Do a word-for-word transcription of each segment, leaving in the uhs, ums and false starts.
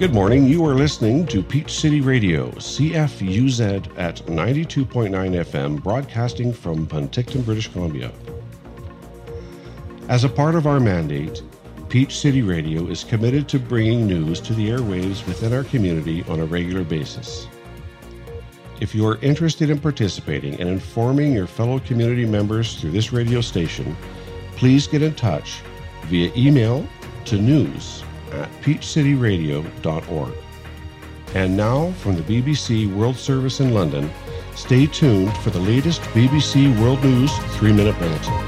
Good morning. You are listening to Peach City Radio, C F U Z at ninety-two point nine F M, broadcasting from Penticton, British Columbia. As a part of our mandate, Peach City Radio is committed to bringing news to the airwaves within our community on a regular basis. If you are interested in participating and informing your fellow community members through this radio station, please get in touch via email to news at peach city radio dot org. And now, from the B B C World Service in London, stay tuned for the latest B B C World News three-minute bulletin.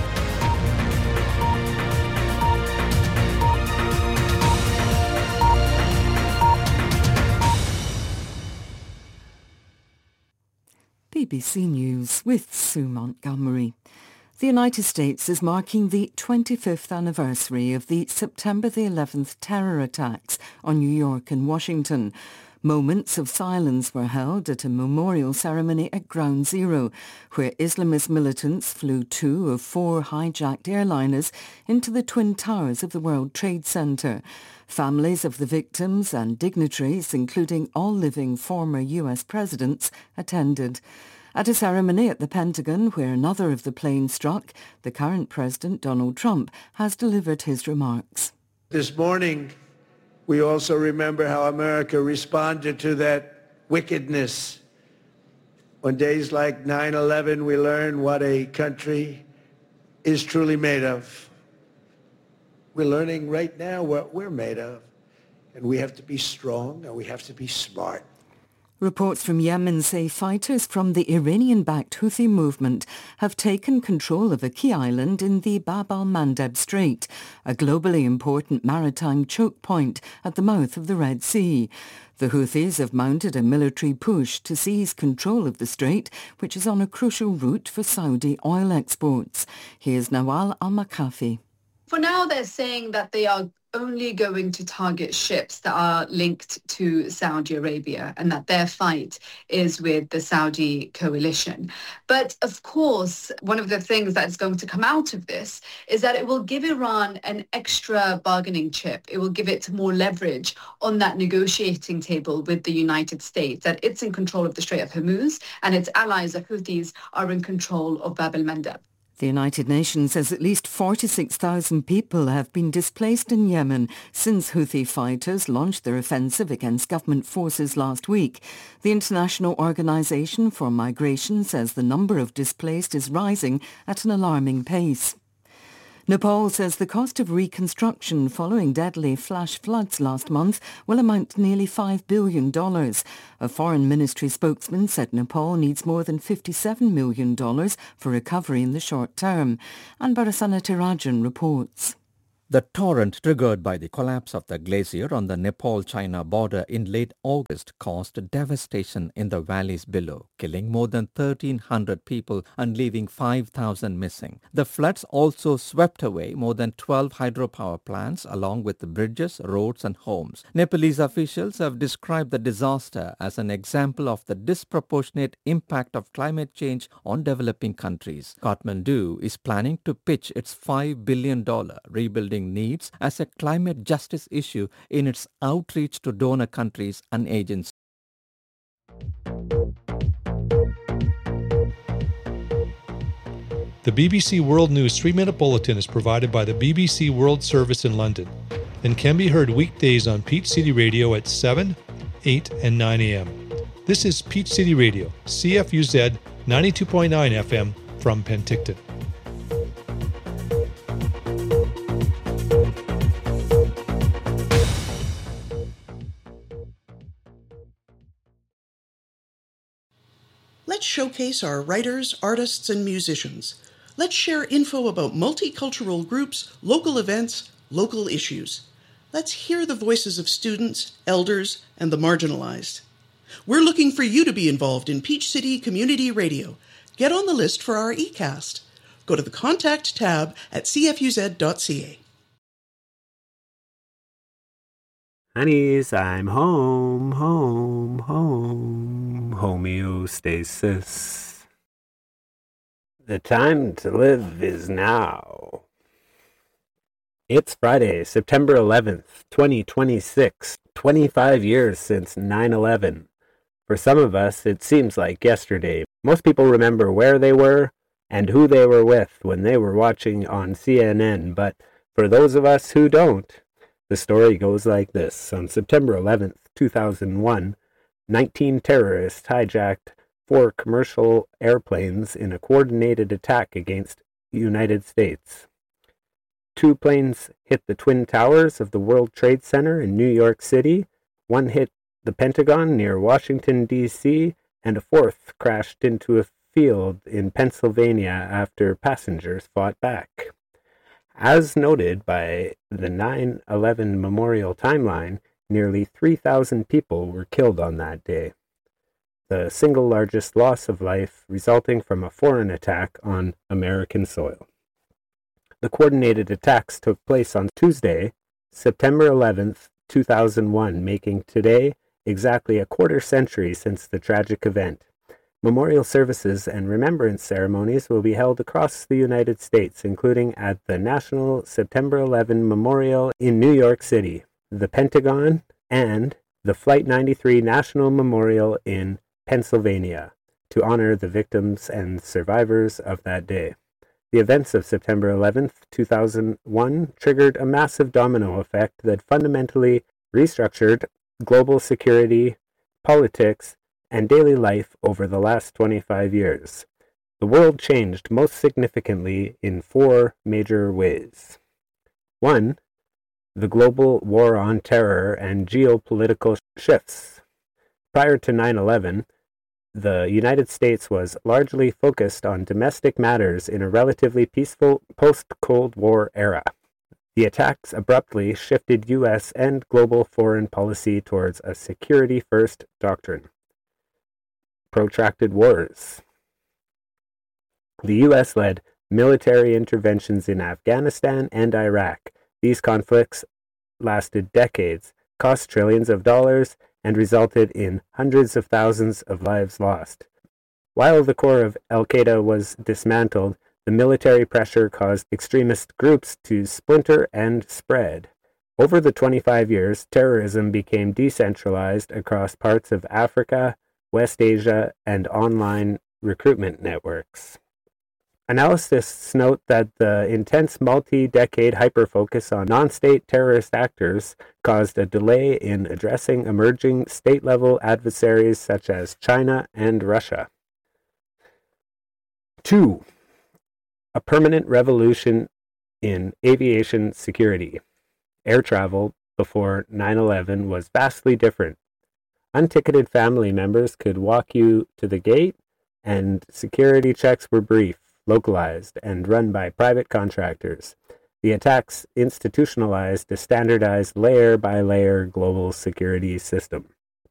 B B C News with Sue Montgomery. The United States is marking the twenty-fifth anniversary of the September the eleventh terror attacks on New York and Washington. Moments of silence were held at a memorial ceremony at Ground Zero, where Islamist militants flew two of four hijacked airliners into the Twin Towers of the World Trade Center. Families of the victims and dignitaries, including all living former U S presidents, attended. At a ceremony at the Pentagon where another of the planes struck, the current President Donald Trump has delivered his remarks. This morning, we also remember how America responded to that wickedness. On days like nine eleven, we learn what a country is truly made of. We're learning right now what we're made of, and we have to be strong and we have to be smart. Reports from Yemen say fighters from the Iranian-backed Houthi movement have taken control of a key island in the Bab al-Mandeb Strait, a globally important maritime choke point at the mouth of the Red Sea. The Houthis have mounted a military push to seize control of the strait, which is on a crucial route for Saudi oil exports. Here's Nawal Al-Makafi. For now, they're saying that they are only going to target ships that are linked to Saudi Arabia and that their fight is with the Saudi coalition. But of course, one of the things that's going to come out of this is that it will give Iran an extra bargaining chip. It will give it more leverage on that negotiating table with the United States, that it's in control of the Strait of Hormuz and its allies, the Houthis, are in control of Bab el-Mandeb. The United Nations says at least forty-six thousand people have been displaced in Yemen since Houthi fighters launched their offensive against government forces last week. The International Organization for Migration says the number of displaced is rising at an alarming pace. Nepal says the cost of reconstruction following deadly flash floods last month will amount to nearly five billion dollars. A foreign ministry spokesman said Nepal needs more than fifty-seven million dollars for recovery in the short term. And Barasana Tirajan reports. The torrent triggered by the collapse of the glacier on the Nepal-China border in late August caused devastation in the valleys below, killing more than thirteen hundred people and leaving five thousand missing. The floods also swept away more than twelve hydropower plants along with bridges, roads and homes. Nepalese officials have described the disaster as an example of the disproportionate impact of climate change on developing countries. Kathmandu is planning to pitch its five billion dollars rebuilding needs as a climate justice issue in its outreach to donor countries and agencies. The B B C World News three-minute bulletin is provided by the B B C World Service in London and can be heard weekdays on Peach City Radio at seven, eight and nine a.m. This is Peach City Radio, C F U Z ninety-two point nine F M from Penticton. Let's showcase our writers, artists, and musicians. Let's share info about multicultural groups, local events, local issues. Let's hear the voices of students, elders, and the marginalized. We're looking for you to be involved in Peach City Community Radio. Get on the list for our eCast. Go to the Contact tab at c f u z dot c a. Honeys, I'm home, home, home, homeostasis. The time to live is now. It's Friday, September eleventh, twenty twenty-six, twenty-five years since nine eleven. For some of us, it seems like yesterday. Most people remember where they were and who they were with when they were watching on C N N, but for those of us who don't, the story goes like this. On September eleventh, two thousand one, nineteen terrorists hijacked four commercial airplanes in a coordinated attack against the United States. Two planes hit the Twin Towers of the World Trade Center in New York City, one hit the Pentagon near Washington, D C, and a fourth crashed into a field in Pennsylvania after passengers fought back. As noted by the nine eleven Memorial Timeline, nearly three thousand people were killed on that day, the single largest loss of life resulting from a foreign attack on American soil. The coordinated attacks took place on Tuesday, September eleventh, two thousand one, making today exactly a quarter century since the tragic event. Memorial services and remembrance ceremonies will be held across the United States, including at the National September eleventh Memorial in New York City, the Pentagon, and the Flight ninety-three National Memorial in Pennsylvania, to honor the victims and survivors of that day. The events of September eleventh, two thousand one triggered a massive domino effect that fundamentally restructured global security, politics, and daily life over the last twenty-five years. The world changed most significantly in four major ways. One, the global war on terror and geopolitical shifts. Prior to nine eleven, the United States was largely focused on domestic matters in a relatively peaceful post-Cold War era. The attacks abruptly shifted U S and global foreign policy towards a security-first doctrine. Protracted wars. The U S led military interventions in Afghanistan and Iraq. These conflicts lasted decades, cost trillions of dollars, and resulted in hundreds of thousands of lives lost. While the core of Al-Qaeda was dismantled, the military pressure caused extremist groups to splinter and spread. Over the twenty-five years, terrorism became decentralized across parts of Africa, West Asia, and online recruitment networks. Analysts note that the intense multi-decade hyper-focus on non-state terrorist actors caused a delay in addressing emerging state-level adversaries such as China and Russia. Two, a permanent revolution in aviation security. Air travel before nine eleven was vastly different. Unticketed family members could walk you to the gate, and security checks were brief, localized, and run by private contractors. The attacks institutionalized a standardized layer-by-layer global security system.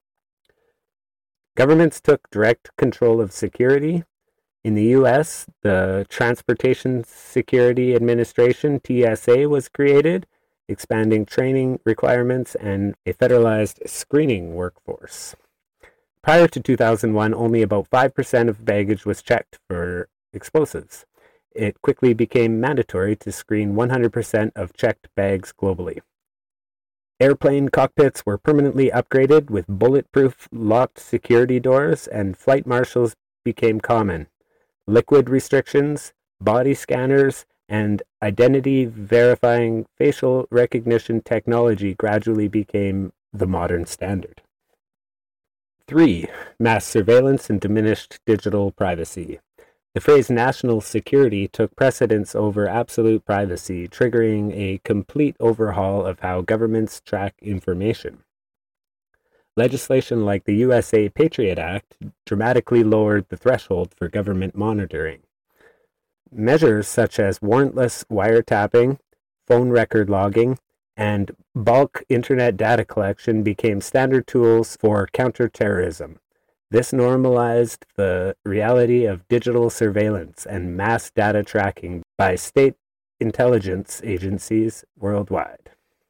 Governments took direct control of security. In the U S, the Transportation Security Administration, T S A, was created, expanding training requirements and a federalized screening workforce. Prior to two thousand one, only about five percent of baggage was checked for explosives. It quickly became mandatory to screen one hundred percent of checked bags globally. Airplane cockpits were permanently upgraded with bulletproof locked security doors, and flight marshals became common. Liquid restrictions, body scanners, and identity-verifying facial recognition technology gradually became the modern standard. Three, mass surveillance and diminished digital privacy. The phrase national security took precedence over absolute privacy, triggering a complete overhaul of how governments track information. Legislation like the U S A Patriot Act dramatically lowered the threshold for government monitoring. Measures such as warrantless wiretapping, phone record logging, and bulk internet data collection became standard tools for counterterrorism. This normalized the reality of digital surveillance and mass data tracking by state intelligence agencies worldwide.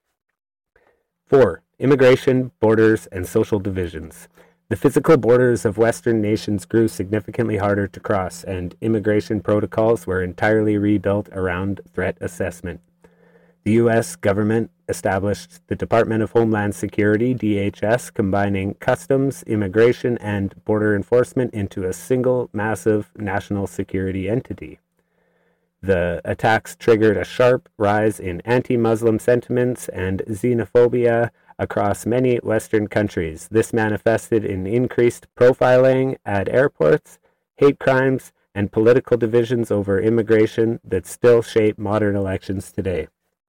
Four, immigration, borders, and social divisions. The physical borders of Western nations grew significantly harder to cross, and immigration protocols were entirely rebuilt around threat assessment. The U S government established the Department of Homeland Security, D H S, combining customs, immigration, and border enforcement into a single massive national security entity. The attacks triggered a sharp rise in anti-Muslim sentiments and xenophobia across many Western countries. This manifested in increased profiling at airports, hate crimes, and political divisions over immigration that still shape modern elections today.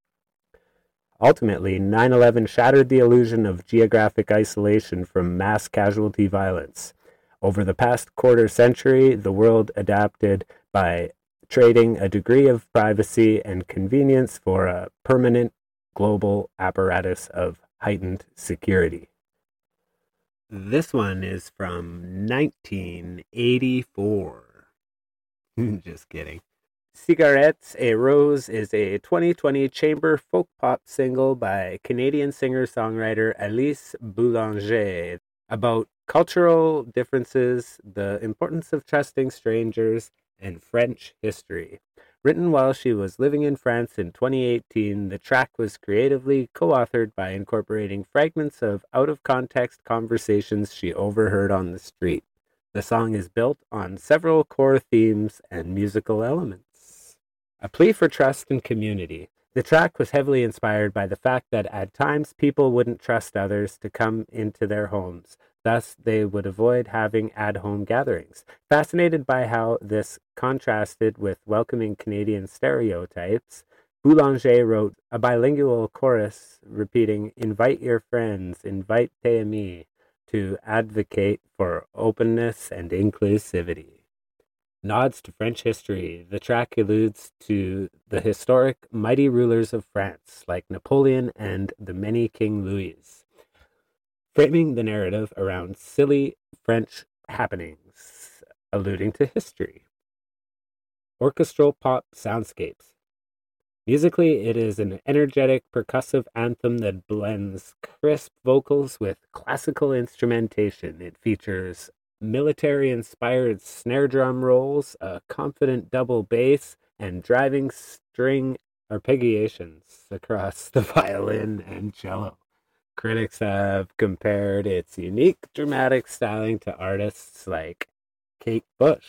Ultimately, nine eleven shattered the illusion of geographic isolation from mass casualty violence. Over the past quarter century, the world adapted by trading a degree of privacy and convenience for a permanent global apparatus of heightened security. This one is from nineteen eighty-four. Just kidding. Cigarettes et Rose is a twenty twenty chamber folk pop single by Canadian singer-songwriter Alice Boulanger about cultural differences, the importance of trusting strangers, and French history. Written while she was living in France in twenty eighteen, the track was creatively co-authored by incorporating fragments of out-of-context conversations she overheard on the street. The song is built on several core themes and musical elements. A plea for trust and community. The track was heavily inspired by the fact that at times people wouldn't trust others to come into their homes. Thus, they would avoid having at-home gatherings. Fascinated by how this contrasted with welcoming Canadian stereotypes, Boulanger wrote a bilingual chorus repeating, "Invite your friends, invite tes amis," to advocate for openness and inclusivity. Nods to French history. The track alludes to the historic mighty rulers of France, like Napoleon and the many King Louis, framing the narrative around silly French happenings, alluding to history. Orchestral pop soundscapes. Musically, it is an energetic, percussive anthem that blends crisp vocals with classical instrumentation. It features military-inspired snare drum rolls, a confident double bass, and driving string arpeggiations across the violin and cello. Critics have compared its unique dramatic styling to artists like Kate Bush.